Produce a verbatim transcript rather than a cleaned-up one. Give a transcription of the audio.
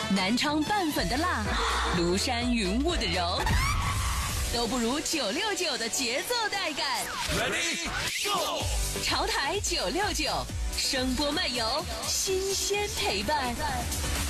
南昌拌粉的辣，庐山云雾的柔，都不如九六九的节奏带感。 Ready go！ 潮台九六九，声波漫游，新鲜陪伴。